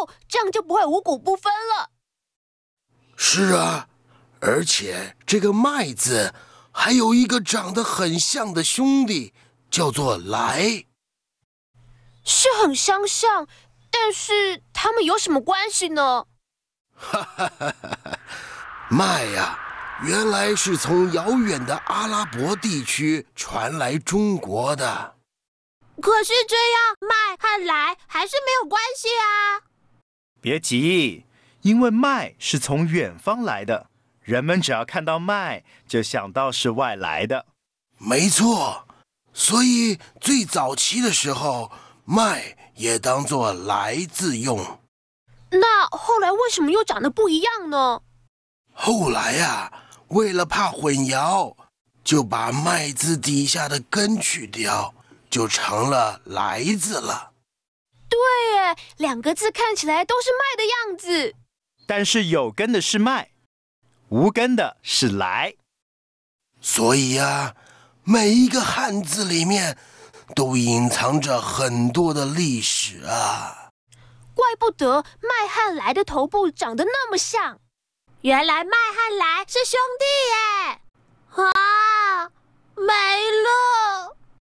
这样就不会五谷不分了。 是啊，而且这个麦字还有一个长得很像的兄弟，叫做来。 是很相像，但是他们有什么关系呢？ 哈哈哈哈！麦呀，原来是从遥远的阿拉伯地区传来中国的。 可是这样，麦和来还是没有关系啊。 别急，因为麦是从远方来的，人们只要看到麦，就想到是外来的。 没错，所以最早期的时候，麦也当作来字用。 那后来为什么又长得不一样呢？ 后来呀，为了怕混淆，就把麦字底下的根去掉，就成了来字了。 对耶，两个字看起来都是麦的样子。 但是有根的是麦，无根的是来。 所以呀，每一个汉字里面都隐藏着很多的历史啊。 怪不得麦和来的头部长得那么像。 原来麦和来是兄弟耶！啊，没了！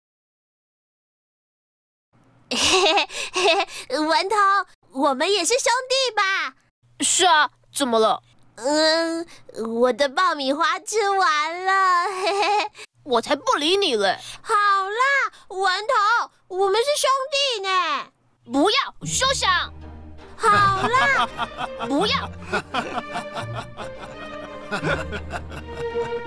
文彤，我们也是兄弟吧？ 是啊，怎么了？ 我的爆米花吃完了， 我才不理你嘞！ 好啦，文彤，我们是兄弟呢。 不要，休想！ 好啦， 不要！